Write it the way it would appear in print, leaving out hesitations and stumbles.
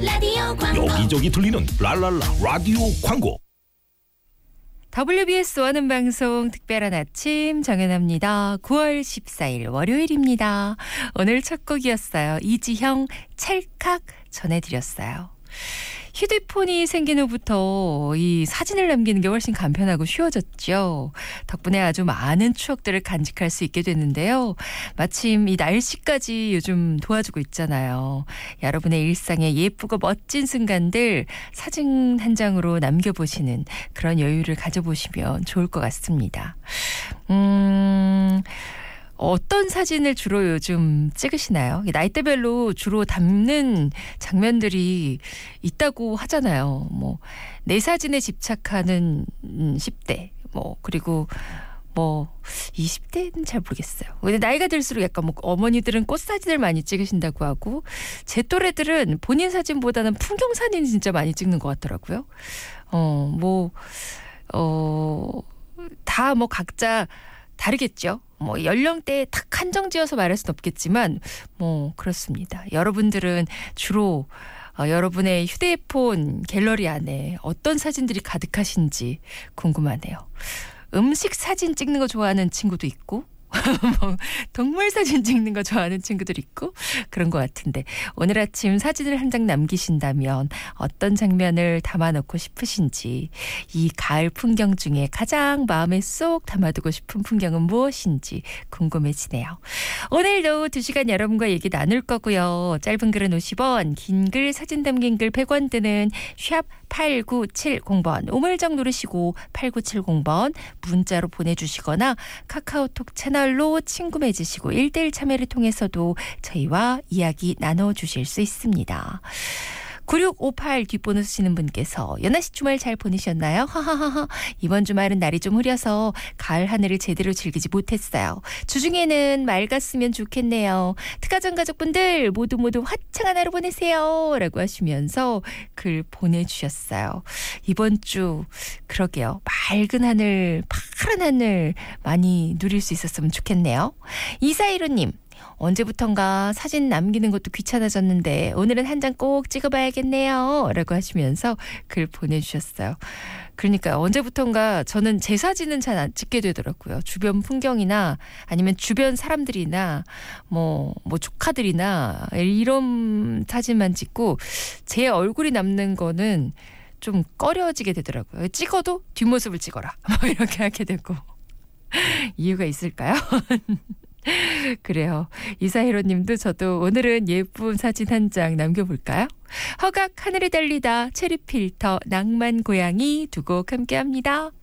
라디오 광고. 여기저기 들리는 랄랄라 라디오 광고. WBS와 하는 방송 특별한 아침 정연아입니다. 9월 14일 월요일입니다. 오늘 첫 곡이었어요. 이지형 찰칵 전해드렸어요. 휴대폰이 생긴 후부터 이 사진을 남기는 게 훨씬 간편하고 쉬워졌죠. 덕분에 아주 많은 추억들을 간직할 수 있게 됐는데요. 마침 이 날씨까지 요즘 도와주고 있잖아요. 여러분의 일상에 예쁘고 멋진 순간들 사진 한 장으로 남겨보시는 그런 여유를 가져보시면 좋을 것 같습니다. 어떤 사진을 주로 요즘 찍으시나요? 나이대별로 주로 담는 장면들이 있다고 하잖아요. 내 사진에 집착하는 10대, 그리고 20대는 잘 모르겠어요. 근데 나이가 들수록 약간 어머니들은 꽃 사진을 많이 찍으신다고 하고, 제 또래들은 본인 사진보다는 풍경 사진 진짜 많이 찍는 것 같더라고요. 다 각자 다르겠죠. 연령대에 딱 한정지어서 말할 수는 없겠지만 그렇습니다. 여러분들은 주로 여러분의 휴대폰 갤러리 안에 어떤 사진들이 가득하신지 궁금하네요. 음식 사진 찍는 거 좋아하는 친구도 있고 동물 사진 찍는 거 좋아하는 친구들 있고 그런 것 같은데, 오늘 아침 사진을 한 장 남기신다면 어떤 장면을 담아놓고 싶으신지, 이 가을 풍경 중에 가장 마음에 쏙 담아두고 싶은 풍경은 무엇인지 궁금해지네요. 오늘도 2시간 여러분과 얘기 나눌 거고요. 짧은 글은 50원, 긴 글 사진 담긴 글 100원 드는 샵 8970번 우물정 누르시고 8970번 문자로 보내주시거나 카카오톡 채널로 친구 맺으시고 1대1 참여를 통해서도 저희와 이야기 나눠주실 수 있습니다. 9658 뒷번호 쓰시는 분께서 연아씨 주말 잘 보내셨나요? 하하하하. 이번 주말은 날이 좀 흐려서 가을 하늘을 제대로 즐기지 못했어요. 주중에는 맑았으면 좋겠네요. 특가전 가족분들 모두 화창한 하루 보내세요 라고 하시면서 글 보내주셨어요. 이번 주 그러게요. 맑은 하늘, 파란 하늘 많이 누릴 수 있었으면 좋겠네요. 2415님, 언제부턴가 사진 남기는 것도 귀찮아졌는데 오늘은 한 장 꼭 찍어봐야겠네요 라고 하시면서 글 보내주셨어요. 그러니까 언제부턴가 저는 제 사진은 잘 안 찍게 되더라고요. 주변 풍경이나 아니면 주변 사람들이나 조카들이나 이런 사진만 찍고 제 얼굴이 남는 거는 좀 꺼려지게 되더라고요. 찍어도 뒷모습을 찍어라 이렇게 하게 되고. 이유가 있을까요? 그래요. 이사히로님도 저도 오늘은 예쁜 사진 한 장 남겨볼까요? 허각 하늘에 달리다, 체리필터, 낭만 고양이 두 곡 함께합니다.